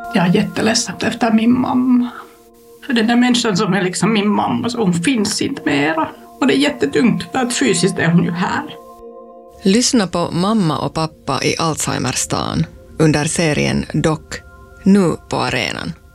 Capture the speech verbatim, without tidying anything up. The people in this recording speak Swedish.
Jag är jätteledsen efter min mamma. För den där människan som är liksom min mamma, så hon finns inte mera. Och det är jättetungt för att fysiskt är hon ju här. Lyssna på mamma och pappa i Alzheimerstan under serien Doc, nu på arenan.